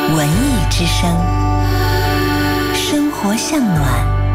文艺之声，生活向暖。